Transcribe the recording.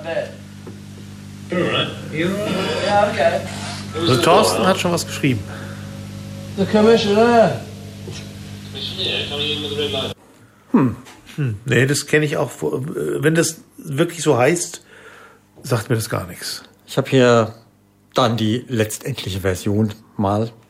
bed. Yeah, okay. Also Thorsten hat schon was geschrieben. The commissioner. Nee, das kenne ich auch. Wenn das wirklich so heißt, sagt mir das gar nichts. Ich habe hier dann die letztendliche Version mal